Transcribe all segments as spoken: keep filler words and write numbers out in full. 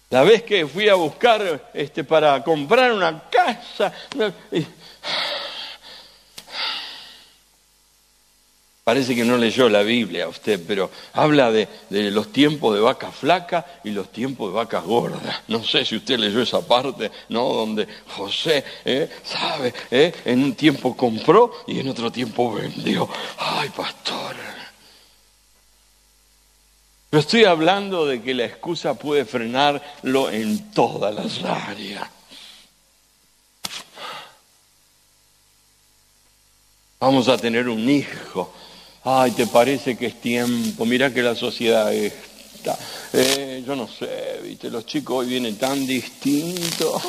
La vez que fui a buscar este, para comprar una casa, y... parece que no leyó la Biblia usted, pero habla de, de los tiempos de vacas flacas y los tiempos de vacas gordas. No sé si usted leyó esa parte, ¿no? Donde José, ¿eh? sabe, ¿eh? en un tiempo compró y en otro tiempo vendió. Ay, pastor. Yo estoy hablando de que la excusa puede frenarlo en todas las áreas. Vamos a tener un hijo. Ay, ¿te parece que es tiempo? Mirá que la sociedad está. Eh, yo no sé, viste, los chicos hoy vienen tan distintos.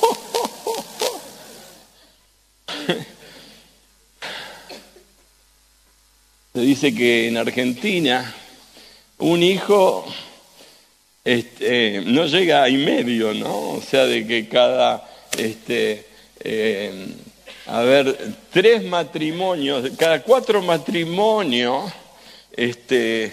Se dice que en Argentina un hijo este, no llega a y medio, ¿no? O sea, de que cada, este, eh, a ver, tres matrimonios, cada cuatro matrimonios, este,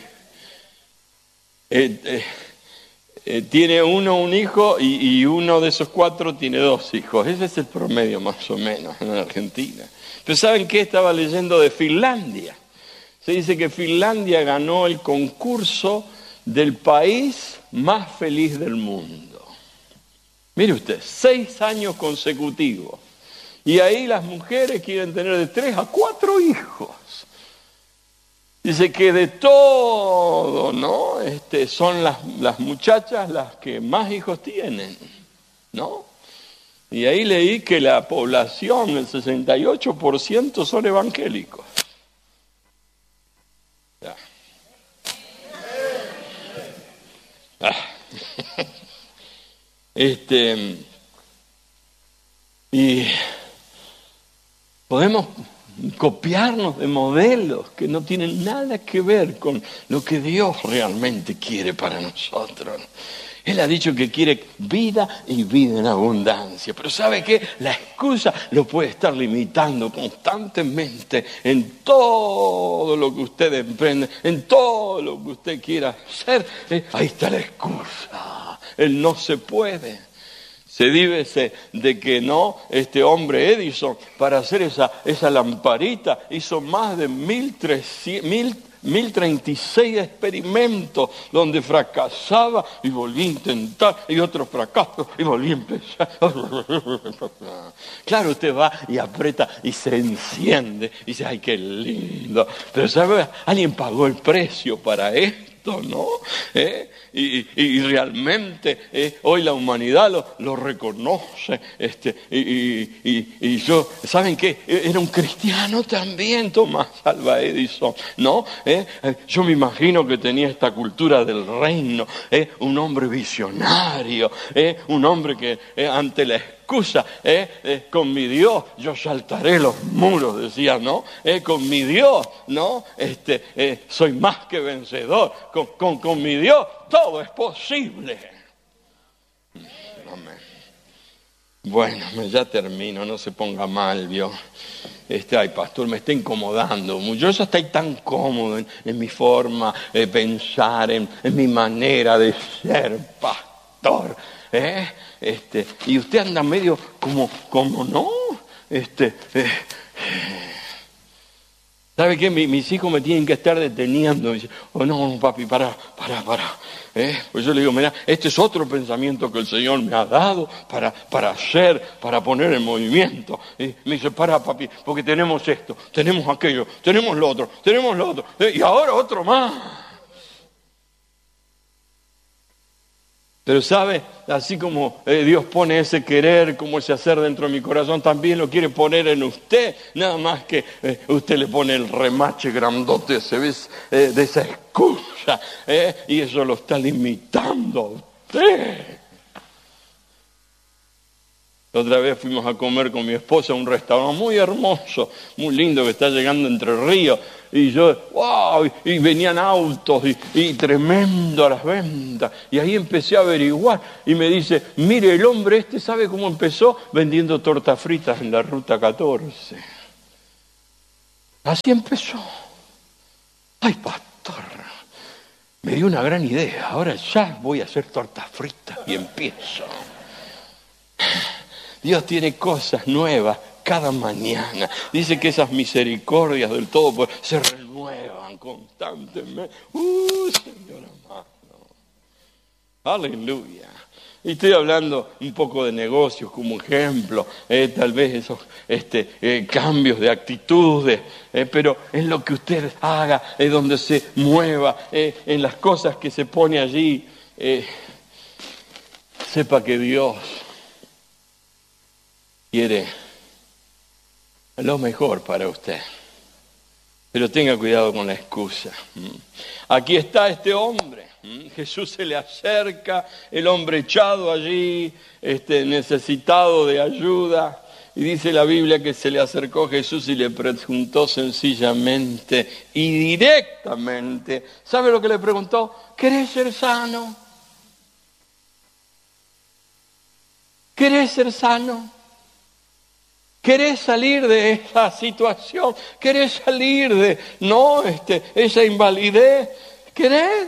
eh, eh, eh, tiene uno un hijo y, y uno de esos cuatro tiene dos hijos. Ese es el promedio más o menos en Argentina. Pero ¿saben qué? Estaba leyendo de Finlandia. Se dice que Finlandia ganó el concurso del país más feliz del mundo. Mire usted, seis años consecutivos. Y ahí las mujeres quieren tener de tres a cuatro hijos. Dice que de todo, ¿no? Este, son las, las muchachas las que más hijos tienen, ¿no? Y ahí leí que la población, el sesenta y ocho por ciento son evangélicos. Ya. Ah. Este, y podemos copiarnos de modelos que no tienen nada que ver con lo que Dios realmente quiere para nosotros. Él ha dicho que quiere vida y vida en abundancia. Pero ¿sabe qué? La excusa lo puede estar limitando constantemente en todo lo que usted emprende, en todo lo que usted quiera hacer. Eh, ahí está la excusa. Él no se puede. Se dice de que no, este hombre Edison, para hacer esa, esa lamparita, hizo más de mil treinta y seis experimentos donde fracasaba y volvía a intentar, y otros fracasos y volvía a empezar. Claro, usted va y aprieta y se enciende y dice, ay, qué lindo. Pero ¿sabe? Alguien pagó el precio para esto, ¿no? ¿Eh? Y, y, y realmente eh, hoy la humanidad lo, lo reconoce. Este, y, y, y, y yo, ¿saben qué? Era un cristiano también, Tomás Alva Edison, ¿no? ¿Eh? Yo me imagino que tenía esta cultura del reino, ¿eh? Un hombre visionario, ¿eh? Un hombre que eh, ante la excusa, ¿eh? Eh, con mi Dios yo saltaré los muros, decía, ¿no? Eh, con mi Dios, ¿no? Este, eh, soy más que vencedor, con, con, con mi Dios todo es posible. Amén. Bueno, ya termino, no se ponga mal, ¿vio? Este, ay, pastor, me está incomodando. Yo ya estoy tan cómodo en, en mi forma de pensar, en, en mi manera de ser pastor, ¿eh? Este, y usted anda medio como, como no, este, eh, ¿sabe qué? Mi, mis hijos me tienen que estar deteniendo. Dice, oh no, papi, para, para, para. ¿Eh? Pues yo le digo, mira, este es otro pensamiento que el Señor me ha dado para, para hacer, para poner en movimiento. Y me dice, para, papi, porque tenemos esto, tenemos aquello, tenemos lo otro, tenemos lo otro, ¿eh? Y ahora otro más. Pero sabe, así como eh, Dios pone ese querer, como ese hacer dentro de mi corazón, también lo quiere poner en usted. Nada más que eh, usted le pone el remache grandote, se ve eh, de esa excusa, eh, y eso lo está limitando a usted. Otra vez fuimos a comer con mi esposa a un restaurante muy hermoso, muy lindo, que está llegando Entre Ríos. Y yo, wow, y venían autos y, y tremendo a las ventas. Y ahí empecé a averiguar y me dice, mire, el hombre este, ¿sabe cómo empezó? Vendiendo tortas fritas en la Ruta catorce. Así empezó. Ay, pastor, me dio una gran idea. Ahora ya voy a hacer tortas fritas y empiezo. Dios tiene cosas nuevas cada mañana. Dice que esas misericordias del todo se renuevan constantemente. ¡Uh, Señor amado! ¡Aleluya! Y estoy hablando un poco de negocios como ejemplo, eh, tal vez esos este, eh, cambios de actitudes, eh, pero en lo que usted haga, es donde se mueva, eh, en las cosas que se pone allí, eh, sepa que Dios quiere lo mejor para usted. Pero tenga cuidado con la excusa. Aquí está este hombre. Jesús se le acerca, el hombre echado allí, este, necesitado de ayuda. Y dice la Biblia que se le acercó Jesús y le preguntó sencillamente y directamente. ¿Sabe lo que le preguntó? ¿Querés ser sano? ¿Querés ser sano? ¿Querés salir de esa situación? ¿Querés salir de, no, este, esa invalidez? ¿Querés?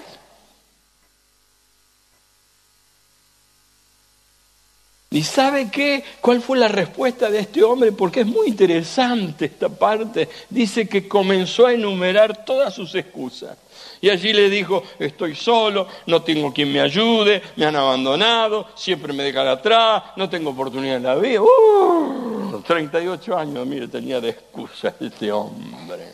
¿Y sabe qué? ¿Cuál fue la respuesta de este hombre? Porque es muy interesante esta parte. Dice que comenzó a enumerar todas sus excusas. Y allí le dijo, estoy solo, no tengo quien me ayude, me han abandonado, siempre me dejan atrás, no tengo oportunidad en la vida. Uh, treinta y ocho años, mire, tenía de excusas este hombre.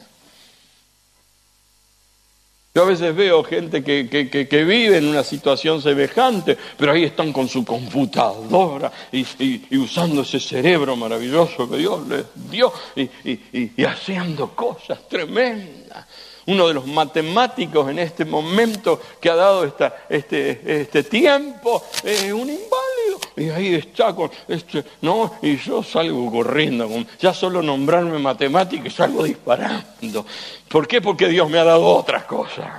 Yo a veces veo gente que, que, que, que vive en una situación semejante, pero ahí están con su computadora y, y, y usando ese cerebro maravilloso que Dios les dio y, y, y, y haciendo cosas tremendas. Uno de los matemáticos en este momento que ha dado esta, este, este tiempo es un inválido. Y ahí está con este, no, y yo salgo corriendo, con, ya solo nombrarme matemática y salgo disparando. ¿Por qué? Porque Dios me ha dado otras cosas.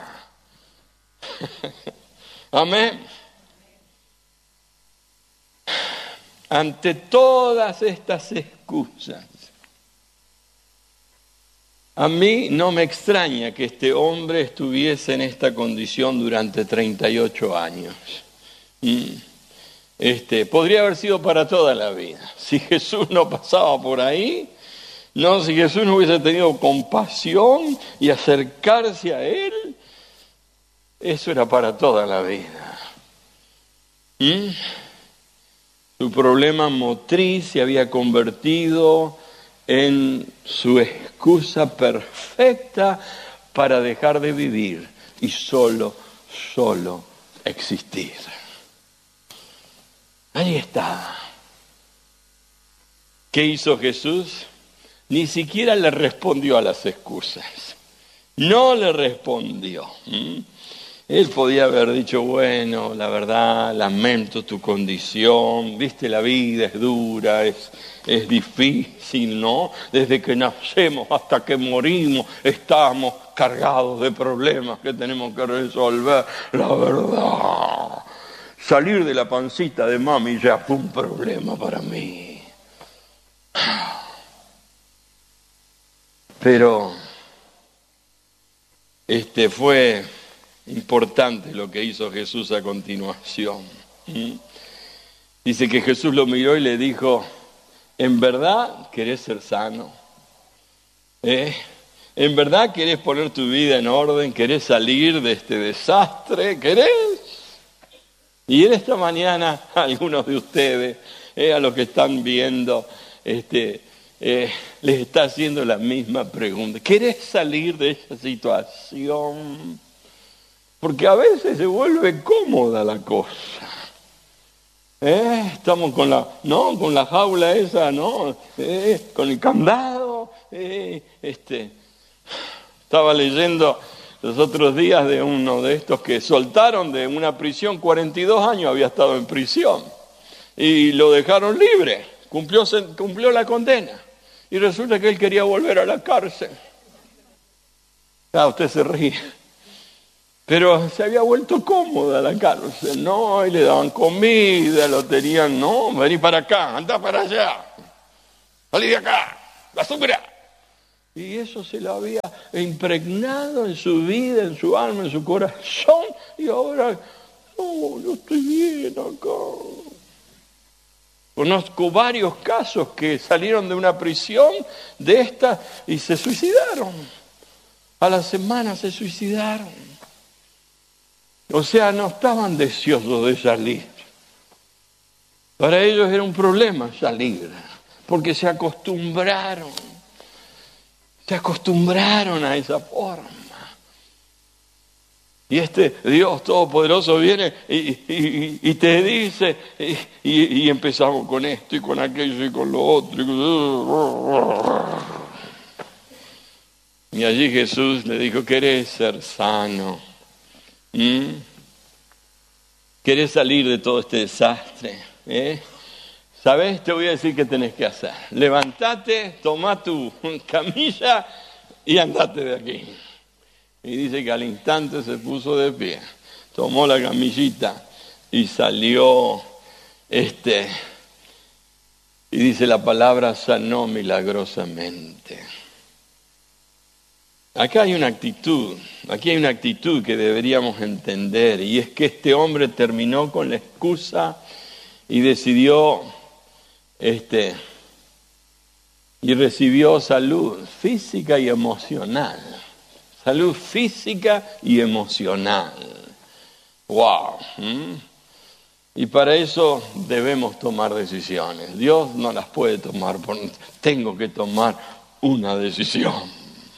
Amén. Ante todas estas excusas, a mí no me extraña que este hombre estuviese en esta condición durante treinta y ocho años. Este, podría haber sido para toda la vida. Si Jesús no pasaba por ahí, no, si Jesús no hubiese tenido compasión y acercarse a él, eso era para toda la vida. ¿Mm? Su problema motriz se había convertido en su excusa perfecta para dejar de vivir y solo, solo existir. Ahí está. ¿Qué hizo Jesús? Ni siquiera le respondió a las excusas. No le respondió. ¿Mm? Él podía haber dicho, bueno, la verdad, lamento tu condición, viste, la vida es dura, es, es difícil, ¿no? Desde que nacemos hasta que morimos estamos cargados de problemas que tenemos que resolver. La verdad, salir de la pancita de mami ya fue un problema para mí. Pero este fue importante lo que hizo Jesús a continuación. ¿Mm? Dice que Jesús lo miró y le dijo, ¿en verdad querés ser sano? ¿Eh? ¿En verdad querés poner tu vida en orden? ¿Querés salir de este desastre? ¿Querés? Y en esta mañana, algunos de ustedes, eh, a los que están viendo, este, eh, les está haciendo la misma pregunta. ¿Querés salir de esa situación? Porque a veces se vuelve cómoda la cosa. ¿Eh? Estamos con la, no, con la jaula esa, ¿no? Eh, con el candado. Eh, este, estaba leyendo los otros días de uno de estos que soltaron de una prisión, cuarenta y dos años había estado en prisión. Y lo dejaron libre, cumplió, cumplió la condena. Y resulta que él quería volver a la cárcel. Ah, usted se ríe. Pero se había vuelto cómoda la cárcel, ¿no? Y le daban comida, lo tenían, no, vení para acá, anda para allá, salí de acá, basura. Y eso se lo había impregnado en su vida, en su alma, en su corazón. Y ahora, no, yo estoy bien acá. Conozco varios casos que salieron de una prisión de esta y se suicidaron. A la semana se suicidaron. O sea, no estaban deseosos de salir. Para ellos era un problema salir, porque se acostumbraron. Se acostumbraron a esa forma. Y este Dios Todopoderoso viene y, y, y te dice, y, y, y empezamos con esto y con aquello y con lo otro. Y, y allí Jesús le dijo, ¿querés ser sano? ¿Mm? ¿Querés salir de todo este desastre? ¿Eh? ¿Sabés? Te voy a decir qué tenés que hacer. Levántate, tomá tu camilla y andate de aquí. Y dice que al instante se puso de pie, tomó la camillita y salió, este, y dice la palabra, sanó milagrosamente. Acá hay una actitud, aquí hay una actitud que deberíamos entender, y es que este hombre terminó con la excusa y decidió, este, y recibió salud física y emocional. Salud física y emocional. ¡Wow! ¿Mm? Y para eso debemos tomar decisiones. Dios no las puede tomar. Por... Tengo que tomar una decisión.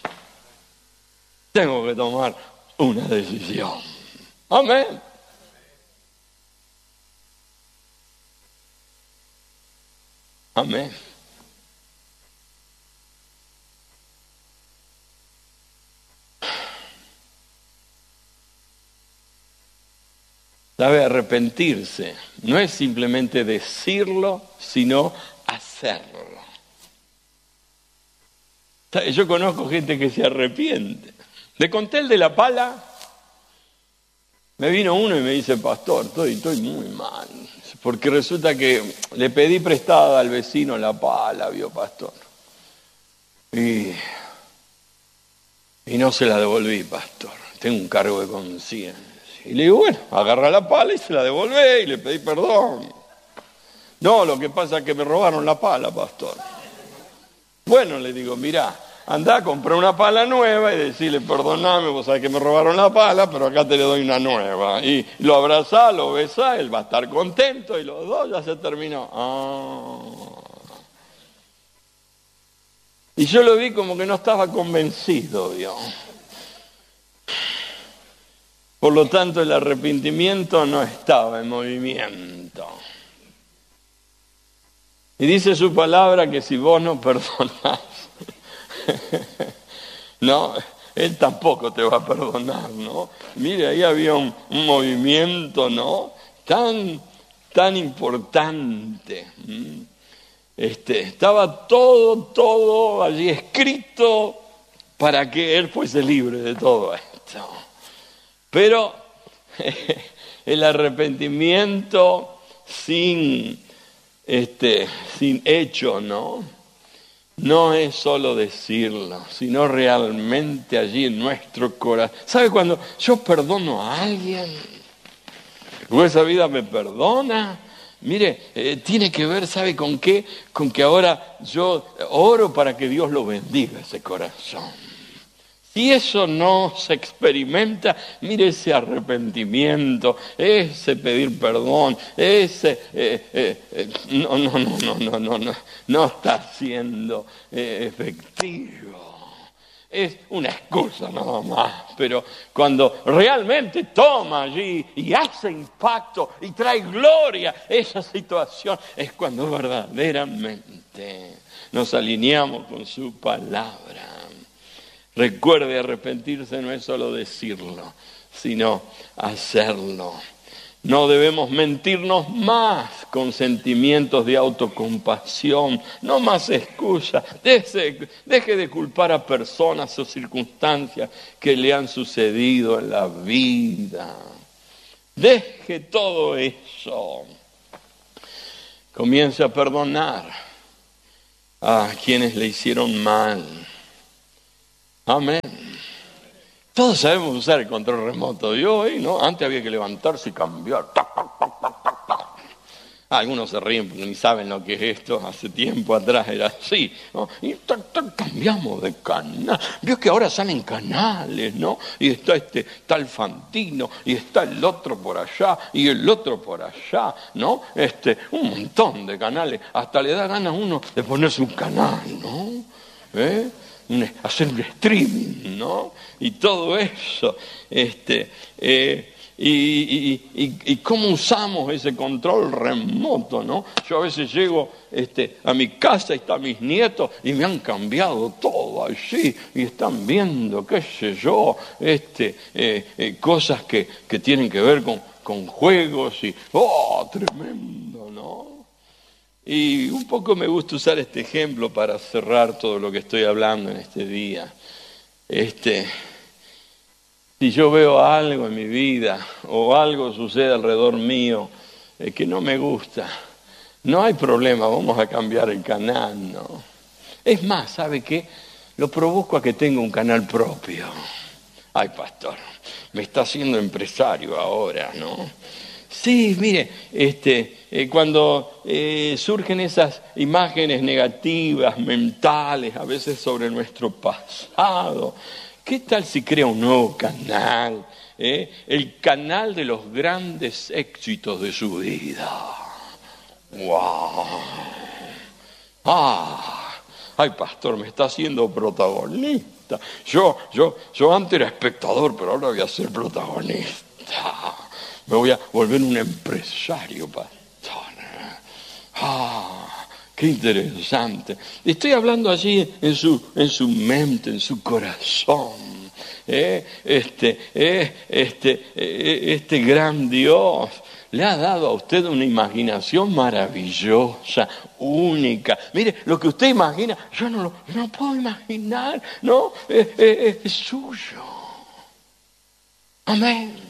Tengo que tomar una decisión. Amén. Amén. ¿Sabe? Arrepentirse no es simplemente decirlo, sino hacerlo. Yo conozco gente que se arrepiente. Le conté el de la pala. Me vino uno y me dice, pastor, estoy, estoy muy mal. Porque resulta que le pedí prestada al vecino la pala, vio, pastor. Y, y no se la devolví, pastor. Tengo un cargo de conciencia. Y le digo, bueno, agarra la pala y se la devolvé y le pedí perdón. No, lo que pasa es que me robaron la pala, pastor. Bueno, le digo, mirá, andá a comprar una pala nueva y decirle, perdoname, vos sabés que me robaron la pala, pero acá te le doy una nueva. Y lo abrazá, lo besá, él va a estar contento y los dos ya se terminó. Ah. Y yo lo vi como que no estaba convencido, ¿vio? Por lo tanto, el arrepentimiento no estaba en movimiento. Y dice su palabra que si vos no perdonás, no, Él tampoco te va a perdonar, ¿no? Mire, ahí había un, un movimiento, ¿no? Tan, tan importante. Este, estaba todo, todo allí escrito para que Él fuese libre de todo esto. Pero el arrepentimiento sin, este, sin hecho, ¿no? No es solo decirlo, sino realmente allí en nuestro corazón. ¿Sabe cuando yo perdono a alguien? ¿O esa vida me perdona? Mire, eh, tiene que ver, ¿sabe con qué? Con que ahora yo oro para que Dios lo bendiga ese corazón. Si eso no se experimenta, mire ese arrepentimiento, ese pedir perdón, ese eh, eh, eh, no, no, no, no, no, no, no, no está siendo eh, efectivo. Es una excusa nada más, pero cuando realmente toma allí y hace impacto y trae gloria a esa situación, es cuando verdaderamente nos alineamos con su palabra. Recuerde, arrepentirse no es solo decirlo, sino hacerlo. No debemos mentirnos más con sentimientos de autocompasión, no más excusas. Deje, deje de culpar a personas o circunstancias que le han sucedido en la vida. Deje todo eso. Comience a perdonar a quienes le hicieron mal. Amén. Todos sabemos usar el control remoto. Yo hoy, ¿no? Antes había que levantarse y cambiar. Tac, tac, tac, tac, tac, tac. Algunos se ríen porque ni saben lo que es esto. Hace tiempo atrás era así, ¿no? Y tac, tac, cambiamos de canal. Vio que ahora salen canales, ¿no? Y está este tal Fantino, y está el otro por allá, y el otro por allá, ¿no? Este, un montón de canales. Hasta le da ganas a uno de ponerse un canal, ¿no? ¿Eh? Hacer un streaming, ¿no? Y todo eso. Este, eh, y, y, y, y cómo usamos ese control remoto, ¿no? Yo a veces llego este, a mi casa y están mis nietos y me han cambiado todo allí y están viendo, qué sé yo, este, eh, eh, cosas que, que tienen que ver con, con juegos y, ¡oh, tremendo!, ¿no? Y un poco me gusta usar este ejemplo para cerrar todo lo que estoy hablando en este día. Este, si yo veo algo en mi vida o algo sucede alrededor mío eh, que no me gusta, no hay problema, vamos a cambiar el canal, ¿no? Es más, ¿sabe qué? Lo provoco a que tenga un canal propio. Ay, pastor, me está haciendo empresario ahora, ¿no? Sí, mire, este, eh, cuando eh, surgen esas imágenes negativas, mentales, a veces sobre nuestro pasado, ¿qué tal si crea un nuevo canal? ¿Eh? El canal de los grandes éxitos de su vida. ¡Wow! ¡Ah! ¡Ay, pastor, me está haciendo protagonista! Yo, yo, yo antes era espectador, pero ahora voy a ser protagonista. Me voy a volver un empresario, pastor. ¡Ah! ¡Qué interesante! Estoy hablando allí en su, en su mente, en su corazón. ¿Eh? Este, eh, este, eh, este gran Dios le ha dado a usted una imaginación maravillosa, única. Mire, lo que usted imagina, yo no lo no puedo imaginar, ¿no? Eh, eh, es suyo. Amén.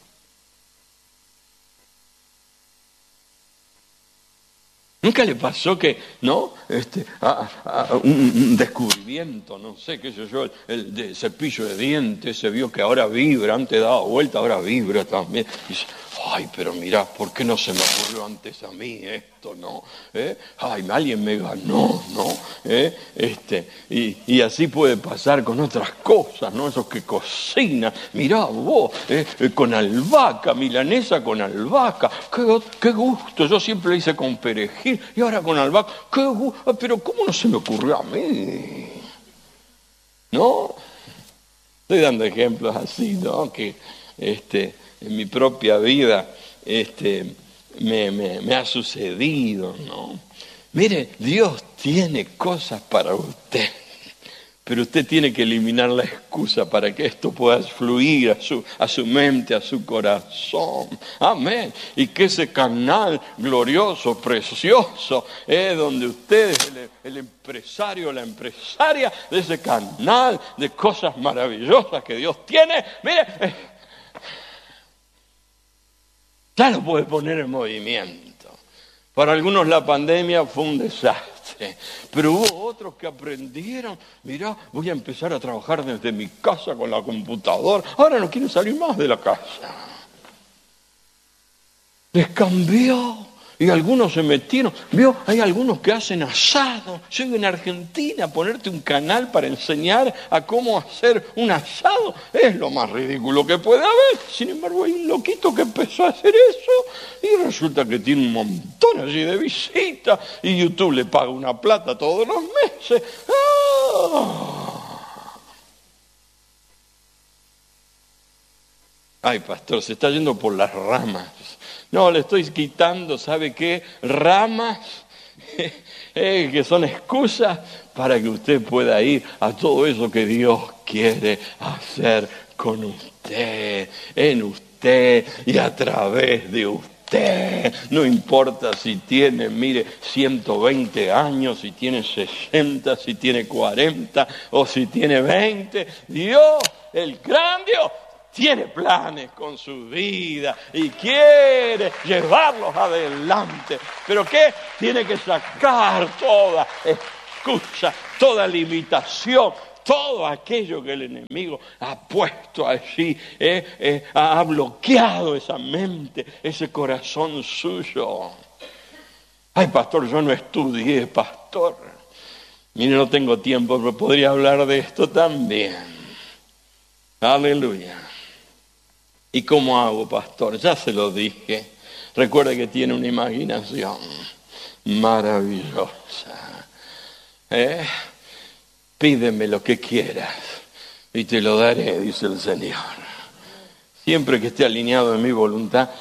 ¿Nunca le pasó que, no, este, a, a, un, un descubrimiento, no sé, qué sé yo, el, el de cepillo de dientes, se vio que ahora vibra, antes daba vuelta, ahora vibra también? Y dice, ay, pero mirá, ¿por qué no se me ocurrió antes a mí esto, no? ¿Eh? Ay, alguien me ganó, ¿no? ¿Eh? Este, y, y así puede pasar con otras cosas, ¿no? Esos que cocinan, mirá vos, ¿eh? Con albahaca, milanesa con albahaca, qué, qué gusto, yo siempre lo hice con perejil, y ahora con albahaca, qué gusto, pero ¿cómo no se me ocurrió a mí? ¿No? Estoy dando ejemplos así, ¿no? Que, este... en mi propia vida este, me, me, me ha sucedido, ¿no? Mire, Dios tiene cosas para usted, pero usted tiene que eliminar la excusa para que esto pueda fluir a su, a su mente, a su corazón. Amén. Y que ese canal glorioso, precioso, es donde usted es el, el empresario, la empresaria de ese canal de cosas maravillosas que Dios tiene. Mire, eh, ya lo puede poner en movimiento. Para algunos la pandemia fue un desastre, pero hubo otros que aprendieron, mirá, voy a empezar a trabajar desde mi casa con la computadora, ahora no quieren salir más de la casa. Les cambió. Y algunos se metieron, vio, hay algunos que hacen asado. Yo en Argentina, ponerte un canal para enseñar a cómo hacer un asado es lo más ridículo que puede haber. Sin embargo, hay un loquito que empezó a hacer eso y resulta que tiene un montón allí de visitas y YouTube le paga una plata todos los meses. ¡Ah! Ay, pastor, se está yendo por las ramas. No, le estoy quitando, ¿sabe qué? Ramas eh, que son excusas para que usted pueda ir a todo eso que Dios quiere hacer con usted, en usted y a través de usted. No importa si tiene, mire, ciento veinte años, si tiene sesenta, si tiene cuarenta o si tiene veinte. Dios, el gran Dios, tiene planes con su vida y quiere llevarlos adelante. ¿Pero qué? Tiene que sacar toda excusa, toda limitación, todo aquello que el enemigo ha puesto allí, eh, eh, ha bloqueado esa mente, ese corazón suyo. Ay, pastor, yo no estudié, pastor. Mire, no tengo tiempo, pero podría hablar de esto también. Aleluya. ¿Y cómo hago, pastor? Ya se lo dije. Recuerda que tiene una imaginación maravillosa. ¿Eh? Pídeme lo que quieras y te lo daré, dice el Señor. Siempre que esté alineado en mi voluntad,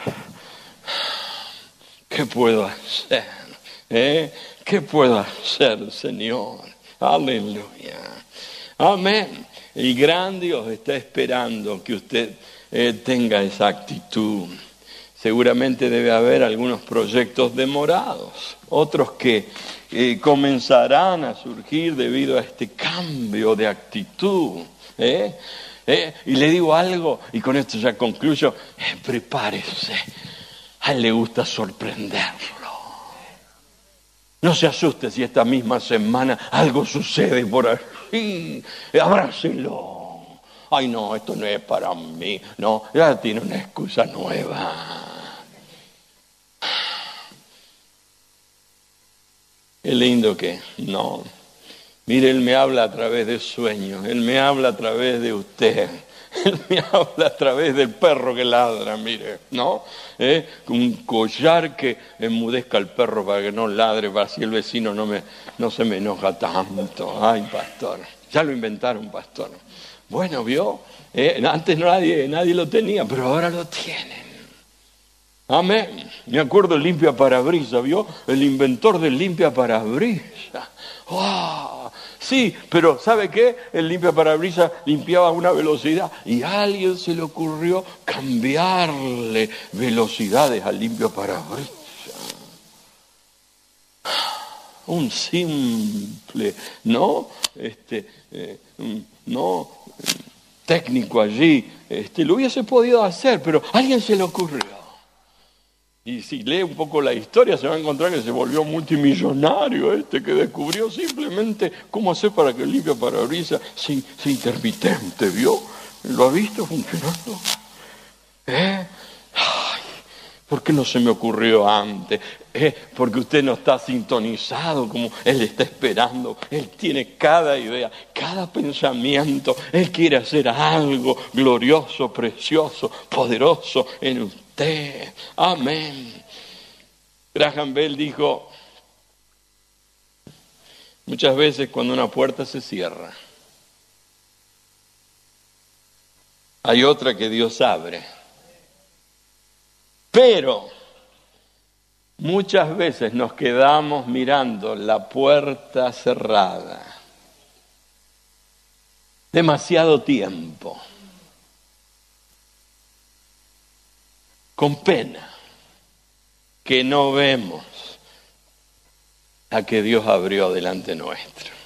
¿qué puedo hacer? ¿Eh? ¿Qué puedo hacer, Señor? Aleluya. Amén. El gran Dios está esperando que usted eh, tenga esa actitud. Seguramente debe haber algunos proyectos demorados, otros que eh, comenzarán a surgir debido a este cambio de actitud. ¿eh? ¿Eh? Y le digo algo, y con esto ya concluyo, eh, prepárese. A él le gusta sorprenderlo. No se asuste si esta misma semana algo sucede por allí. Abrácelo. Ay, no, esto no es para mí. No, ya tiene una excusa nueva. Qué lindo que no. Mire, Él me habla a través de sueños. Él me habla a través de usted. Él me habla a través del perro que ladra, mire, ¿no? ¿Eh? Un collar que enmudezca al perro para que no ladre, para así el vecino no, me, no se me enoja tanto. Ay, pastor, ya lo inventaron, pastor. Bueno, ¿vio? ¿Eh? Antes nadie, nadie lo tenía, pero ahora lo tienen. Amén. Me acuerdo el limpia parabrisas, ¿vio? El inventor del limpia parabrisas. ¡Oh! Sí, pero ¿sabe qué? El limpia parabrisas limpiaba a una velocidad y a alguien se le ocurrió cambiarle velocidades al limpia parabrisas. Un simple, ¿no? Este, eh, no técnico allí, este, lo hubiese podido hacer, pero a alguien se le ocurrió. Y si lee un poco la historia se va a encontrar que se volvió multimillonario este que descubrió simplemente cómo hacer para que el limpia parabrisas sea, sea intermitente, ¿vio? ¿Lo ha visto funcionando? ¿Eh? Ay, ¿por qué no se me ocurrió antes? ¿Eh? Porque usted no está sintonizado como Él está esperando. Él tiene cada idea, cada pensamiento. Él quiere hacer algo glorioso, precioso, poderoso en usted. Amén. Graham Bell dijo, muchas veces cuando una puerta se cierra, hay otra que Dios abre. Pero muchas veces nos quedamos mirando la puerta cerrada demasiado tiempo, con pena, que no vemos a que Dios abrió delante nuestro.